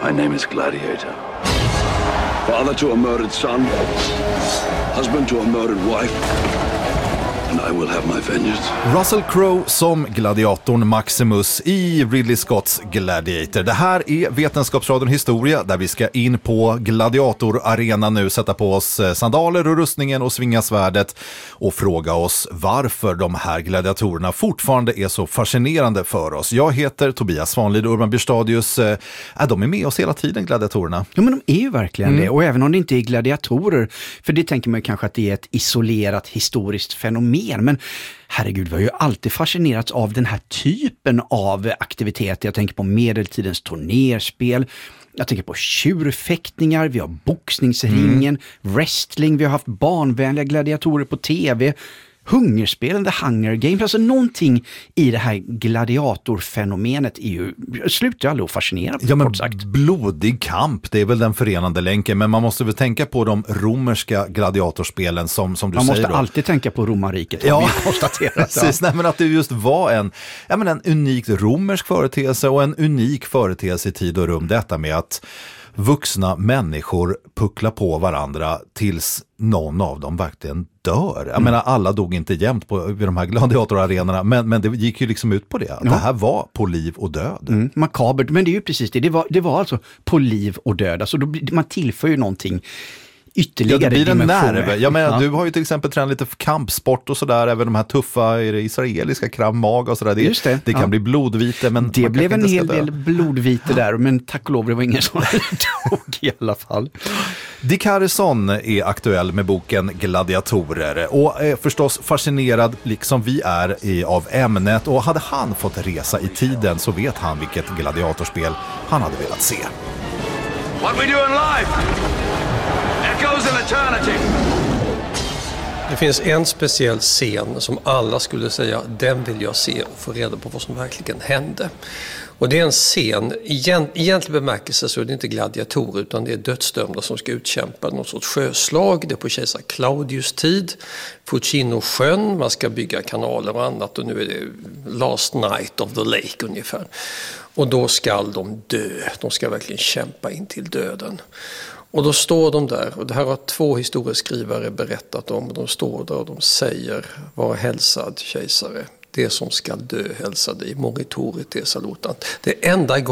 My name is Gladiator. Father to a murdered son, husband to a murdered wife, and I will have my vengeance. Russell Crowe som gladiatorn Maximus i Ridley Scotts Gladiator. Det här är Vetenskapsradion Historia där vi ska in på gladiatorarena nu, sätta på oss sandaler och rustningen och svinga svärdet och fråga oss varför de här gladiatorerna fortfarande är så fascinerande för oss. Jag heter Tobias Svanlid och Urban Byrstadius. De är med oss hela tiden, gladiatorerna. Ja, men de är ju verkligen det. Och även om det inte är gladiatorer, för det tänker man kanske att det är ett isolerat historiskt fenomen. Men herregud, vi har ju alltid fascinerats av den här typen av aktiviteter. Jag tänker på medeltidens turnerspel. Jag tänker på tjurfäktningar, vi har boxningsringen, wrestling, vi har haft barnvänliga gladiatorer på tv, hungerspelen, The Hunger Games, alltså någonting i det här gladiatorfenomenet är ju, slutar aldrig att fascinera. Ja, men blodig kamp, det är väl den förenande länken, men man måste väl tänka på de romerska gladiatorspelen som du säger. Man måste då alltid tänka på romarriket, ja, har vi konstaterat. precis, nej, men att det just var en unikt romersk företeelse och en unik företeelse i tid och rum, detta med att vuxna människor pucklar på varandra tills någon av dem verkligen dör. Jag menar, alla dog inte jämt på de här gladiatorarenorna, men det gick ju liksom ut på det. Ja. Det här var på liv och död. Makabert, men det är ju precis det. Det var alltså på liv och död. Alltså man tillför ju någonting ytterligare. Ja, det blir en nerv. Jag menar, du har ju till exempel tränat lite kampsport och sådär, även de här tuffa israeliska Krav Maga och sådär. Det kan bli blodvite, men det blev en hel del blodvite där, men tack och lov det var ingen som dog i alla fall. Dick Harrison är aktuell med boken Gladiatorer och är förstås fascinerad, liksom vi är, av ämnet, och hade han fått resa i tiden så vet han vilket gladiatorspel han hade velat se. What we do in life echoes in eternity. Det finns en speciell scen som alla skulle säga, den vill jag se och få reda på vad som verkligen hände. Och det är en scen, i egentlig bemärkelse så är det inte gladiatorer utan det är dödsdömda som ska utkämpa något sorts sjöslag. Det är på kejsar Claudius tid, Fucino-sjön, man ska bygga kanaler och annat, och nu är det last night of the lake ungefär. Och då ska de dö, de ska verkligen kämpa in till döden. Och då står de där, och det här har 2 historieskrivare berättat om, och de står där och de säger: var hälsad kejsare, det som ska dö hälsa dig, moritore te salutant. Det är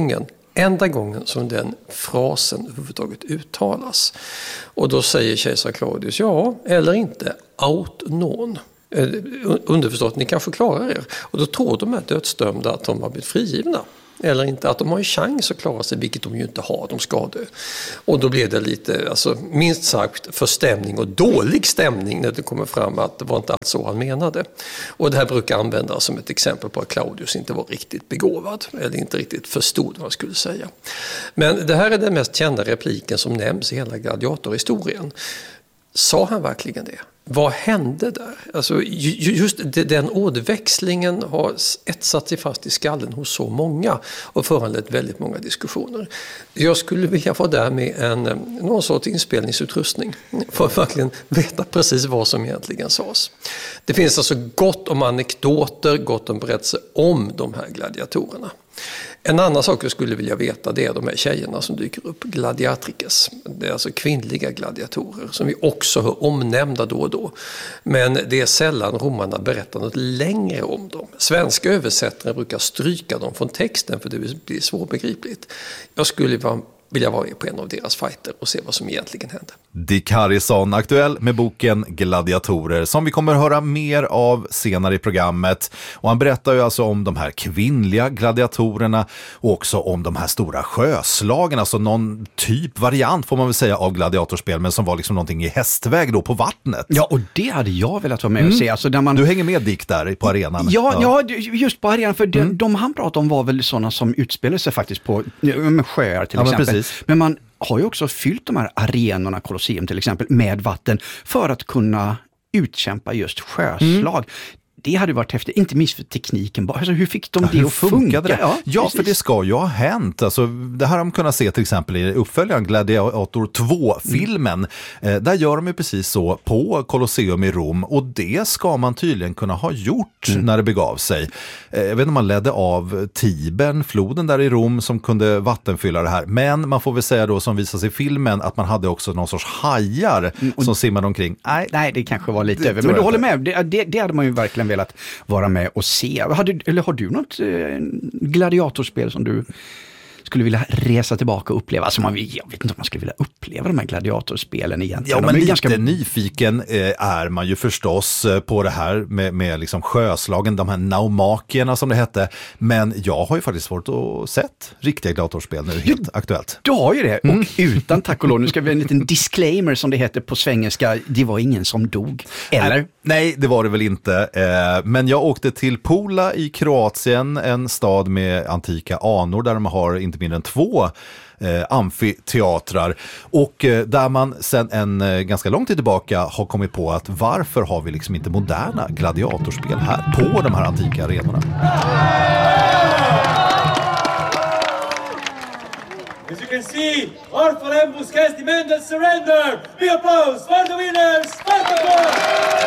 enda gången som den frasen överhuvudtaget uttalas. Och då säger kejsar Claudius, ja eller inte, aut non. Underförstått, ni kanske klarar er. Och då tror de här dödsdömda att de har blivit frigivna. Eller inte, att de har en chans att klara sig, vilket de ju inte har, de ska dö. Och då blir det lite, minst sagt, förstämning och dålig stämning när det kommer fram att det var inte alls så han menade. Och det här brukar användas som ett exempel på att Claudius inte var riktigt begåvad, eller inte riktigt förstod vad han skulle säga. Men det här är den mest kända repliken som nämns i hela gladiatorhistorien. Sa han verkligen det? Vad hände där? Alltså, just den ordväxlingen har etsat sig fast i skallen hos så många och föranlett väldigt många diskussioner. Jag skulle vilja vara där med någon sorts inspelningsutrustning för att verkligen veta precis vad som egentligen sades. Det finns alltså gott om anekdoter, gott om berättelser om de här gladiatorerna. En annan sak jag skulle vilja veta, det är de här tjejerna som dyker upp, gladiatrikes. Det är alltså kvinnliga gladiatorer som vi också hör omnämnda då och då. Men det är sällan romarna berättar något längre om dem. Svenska översättare brukar stryka dem från texten för det blir svårbegripligt. Jag skulle vilja vara med på en av deras fighter och se vad som egentligen hände. Dick Harrison, aktuell med boken Gladiatorer, som vi kommer att höra mer av senare i programmet. Och han berättar ju alltså om de här kvinnliga gladiatorerna och också om de här stora sjöslagen, alltså någon variant får man väl säga av gladiatorspel, men som var liksom någonting i hästväg då på vattnet. Ja, och det hade jag velat vara med och se. Alltså, där du hänger med Dick där på arenan. Ja, just på arenan, för de han pratade om var väl sådana som utspelade sig faktiskt på sjöar till exempel. Men man har ju också fyllt de här arenorna, Colosseum till exempel, med vatten för att kunna utkämpa just sjöslag. Det hade varit häftigt, inte minst för tekniken bara. Alltså, hur fick de det att funka? Det? Ja, för det ska ju ha hänt. Alltså, det här har de kunnat se till exempel i uppföljaren Gladiator 2-filmen. Där gör de ju precis så på Colosseum i Rom, och det ska man tydligen kunna ha gjort när det begav sig. Jag vet inte om man ledde av Tibern, floden där i Rom, som kunde vattenfylla det här. Men man får väl säga då, som visas i filmen, att man hade också någon sorts hajar som simmade omkring. Nej, det kanske var lite över. Men du håller med, det hade man ju verkligen velat vara med och se. Har du något gladiatorspel som du skulle vilja resa tillbaka och uppleva? Alltså jag vet inte om man skulle vilja uppleva de här gladiatorspelen egentligen. Ja, men lite nyfiken är man ju förstås på det här med liksom sjöslagen, de här naumakierna som det hette. Men jag har ju faktiskt varit och sett riktiga gladiatorspel nu, helt aktuellt. Du har ju det, och utan tack och lov, nu ska vi ha en liten disclaimer som det heter på svengelska, det var ingen som dog, eller? Nej, det var det väl inte. Men jag åkte till Pula i Kroatien, en stad med antika anor där de har inte mindre än 2 amfiteatrar, och där man sedan en ganska lång tid tillbaka har kommit på att varför har vi liksom inte moderna gladiatorspel här på de här antika arenorna? As you can see, Orfal Embusques demanded surrender. Be opposed for the winners, Spartacus!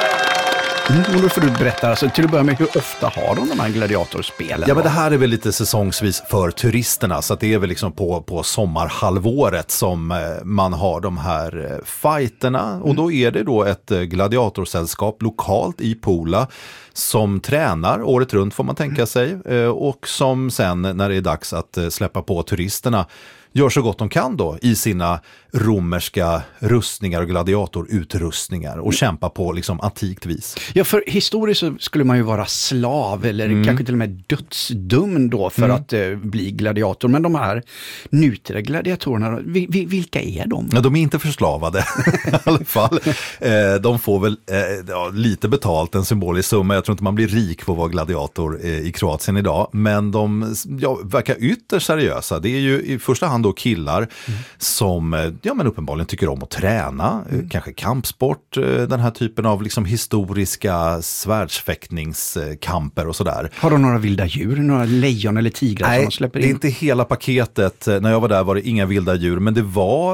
Då får du berätta, alltså, till att börja med, hur ofta har de här gladiatorspelen? Ja, men det här är väl lite säsongsvis för turisterna, så att det är väl liksom på sommarhalvåret som man har de här fighterna, och då är det då ett gladiatorsällskap lokalt i Pula som tränar året runt, får man tänka sig, och som sen när det är dags att släppa på turisterna gör så gott de kan då i sina romerska rustningar och gladiatorutrustningar och kämpa på liksom antikt vis. Ja, för historiskt så skulle man ju vara slav eller kanske till och med dödsdömd då för att bli gladiator. Men de här nutida gladiatorerna, vilka är de? Ja, de är inte förslavade i alla fall. De får väl lite betalt, en symbolisk summa. Jag tror inte man blir rik på att vara gladiator i Kroatien idag. Men de verkar ytterst seriösa. Det är ju i första hand då killar som men uppenbarligen tycker om att träna, kanske kampsport, den här typen av liksom historiska svärdsfäktningskamper och sådär. Har de några vilda djur, några lejon eller tigrar? Nej, som de släpper in? Det är inte hela paketet. När jag var där var det inga vilda djur, men det var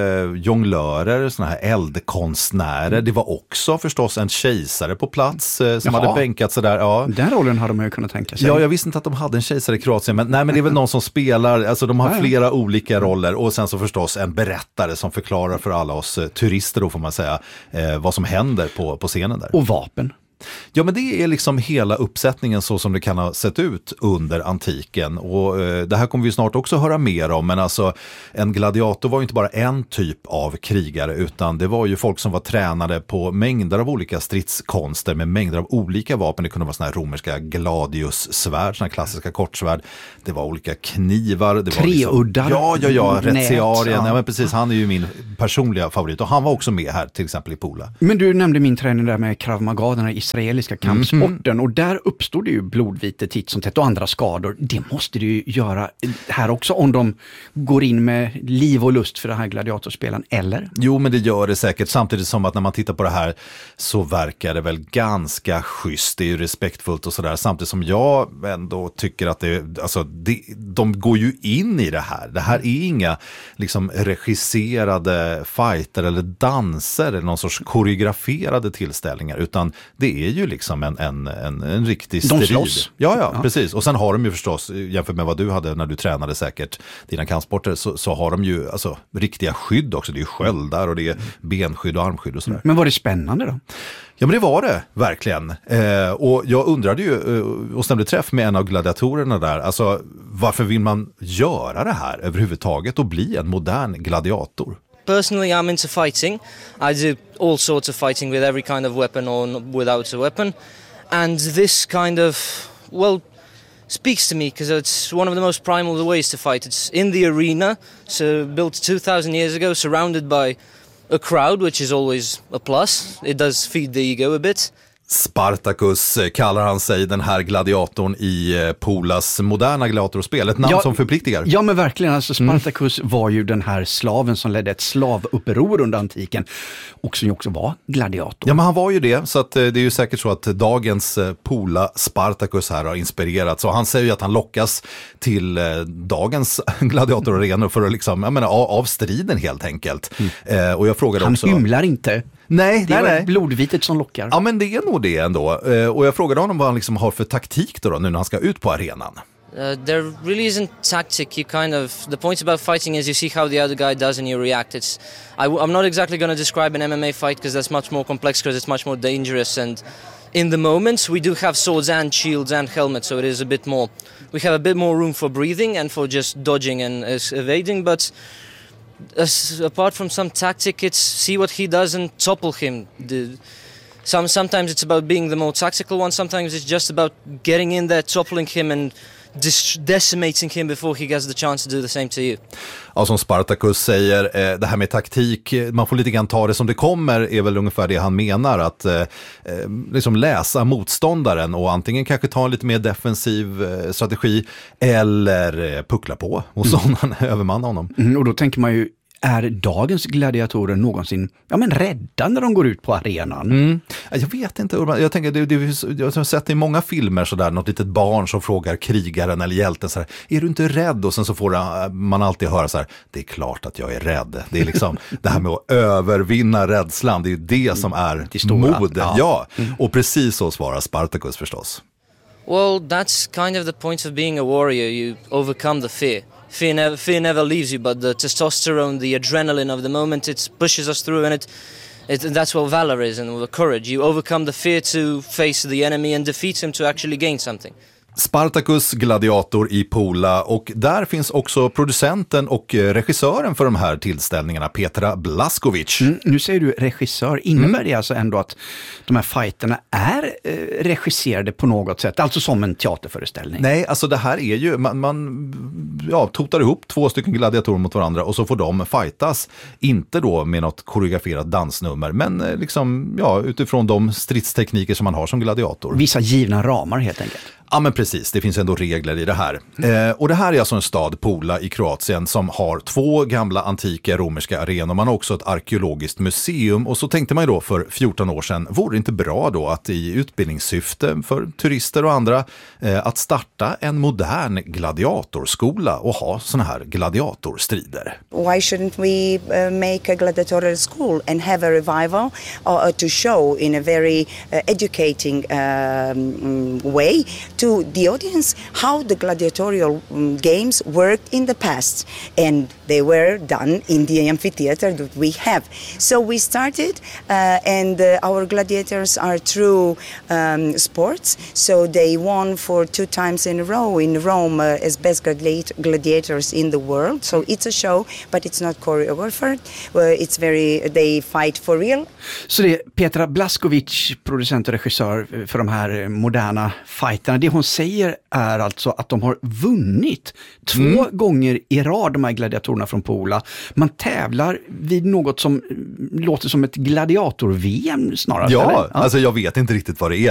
jonglörer, såna här eldkonstnärer. Det var också förstås en kejsare på plats som hade bänkat sig där. Ja. Den rollen hade man ju kunnat tänka sig. Ja, jag visste inte att de hade en kejsare i Kroatien, men det är väl någon som spelar, alltså de har flera olika roller, och sen så förstås en berättare som förklarar för alla oss turister då, får man säga, vad som händer på scenen där. Och vapen. Ja, men det är liksom hela uppsättningen så som det kan ha sett ut under antiken, och det här kommer vi snart också höra mer om, men alltså en gladiator var ju inte bara en typ av krigare, utan det var ju folk som var tränade på mängder av olika stridskonster med mängder av olika vapen. Det kunde vara såna här romerska gladiussvärd, såna här klassiska kortsvärd, det var olika knivar, det var treuddar. Ja, Reziarien, ja men precis, han är ju min personliga favorit, och han var också med här till exempel i Pula. Men du nämnde min träning där med Krav Maga, den israeliska kampsporten, och där uppstod det ju blodvite titt som tätt och andra skador. Det måste det ju göra här också om de går in med liv och lust för det här gladiatorspelen, eller? Jo, men det gör det säkert, samtidigt som att när man tittar på det här så verkar det väl ganska schysst, det är ju respektfullt och sådär, samtidigt som jag ändå tycker att de går ju in i det här. Det här är inga liksom regisserade fighter eller danser eller någon sorts koreograferade tillställningar, utan det är ju liksom en riktig strid. De slåss. Ja, precis. Och sen har de ju förstås, jämfört med vad du hade när du tränade säkert dina kampsporter, så har de ju alltså riktiga skydd också. Det är ju sköldar och det är benskydd och armskydd och sådär. Men var det spännande då? Ja, men det var det, verkligen. Och jag undrade ju och stämde träff med en av gladiatorerna där. Alltså, varför vill man göra det här överhuvudtaget och bli en modern gladiator? Personally, I'm into fighting. I do all sorts of fighting with every kind of weapon or without a weapon. And this kind of, speaks to me because it's one of the most primal ways to fight. It's in the arena, so built 2,000 years ago, surrounded by a crowd, which is always a plus. It does feed the ego a bit. Spartacus kallar han sig, den här gladiatorn i Polas moderna gladiatorspel. Ett namn som förpliktigar. Ja, men verkligen. Alltså Spartacus var ju den här slaven som ledde ett slavuppror under antiken och som ju också var gladiator. Ja, men han var ju det. Så att det är ju säkert så att dagens Pola Spartacus här har inspirerats. Och han säger ju att han lockas till dagens gladiatorarenor för att liksom, jag menar, av striden helt enkelt. Och jag frågade också... Han hymlar inte. Nej, det är blodvitet som lockar. Ja, men det är nog det ändå. Och jag frågade honom vad han liksom har för taktik då nu när han ska ut på arenan. There really isn't tactic. You kind of, the point about fighting is you see how the other guy does and you react. I'm not exactly going to describe an MMA fight because that's much more complex, because it's much more dangerous, and in the moments we do have swords and shields and helmets, so it is a bit more, we have a bit more room for breathing and for just dodging and evading, but apart from some tactic, it's see what he does and topple him. Sometimes it's about being the more tactical one, sometimes it's just about getting in there, toppling him and decimating him before he gets the chance to do the same to you. Ja, som Spartacus säger, det här med taktik, man får lite grann ta det som det kommer, är väl ungefär det han menar, att liksom läsa motståndaren och antingen kanske ta en lite mer defensiv strategi eller puckla på och sådana övermanna honom. Och då tänker man ju, är dagens gladiatorer någonsin rädda när de går ut på arenan? Jag vet inte, Urban. Jag tänker, jag har sett i många filmer sådär, något litet barn som frågar krigaren eller hjälten så här, är du inte rädd? Och sen så får man alltid höra så här, det är klart att jag är rädd. Det är liksom det här med att övervinna rädslan, det är ju det som är mod. Ja. Och precis så svarar Spartacus förstås. Well, that's kind of the point of being a warrior. You overcome the fear. Fear never leaves you, but the testosterone, the adrenaline of the moment, it pushes us through, and that's what valor is, and the courage. You overcome the fear to face the enemy and defeat him to actually gain something. Spartacus gladiator i Pola, och där finns också producenten och regissören för de här tillställningarna, Petra Blaskovic. Nu säger du regissör, innebär det alltså ändå att de här fighterna är regisserade på något sätt, alltså som en teaterföreställning? Nej, alltså det här är ju, man totar ihop 2 stycken gladiatorer mot varandra och så får de fightas, inte då med något koreograferat dansnummer, men liksom, utifrån de stridstekniker som man har som gladiator. Vissa givna ramar helt enkelt. Ja, men precis, det finns ändå regler i det här. Och det här är alltså en stad, Pola i Kroatien, som har 2 gamla antika romerska arenor. Man har också ett arkeologiskt museum, och så tänkte man ju då för 14 år sedan, vore det inte bra då att i utbildningssyfte för turister och andra att starta en modern gladiatorskola och ha såna här gladiatorstrider? Why shouldn't we make a gladiatorial school and have a revival to show in a very educating way to the audience how the gladiatorial games worked in the past, and they were done in the amphitheater that we have. So we started and our gladiators are true sports, so they won for 2 times in a row in Rome as best gladiators in the world. So it's a show, but it's not choreographed. They fight for real. Så det är Petra Blaskovic, producent och regissör för de här moderna fighterna. Det hon säger är alltså att de har vunnit 2 gånger i rad, de här gladiatorerna från Pola. Man tävlar vid något som låter som ett gladiator-VM snarare. Ja, alltså jag vet inte riktigt vad det